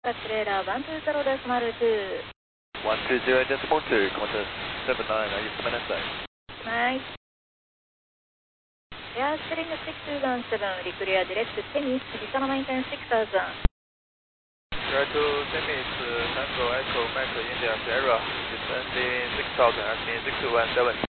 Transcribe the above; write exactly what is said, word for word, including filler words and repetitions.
Trailer one two zero decimal two. one two zero decimal two, contact seven nine, are you coming inside? Nice. Air Sling six two one seven, reclear direct to Tennis, Visana maintain six thousand. Try to Tennis, Tango Echo Mike India Sierra, descending six thousand, asking six two one seven.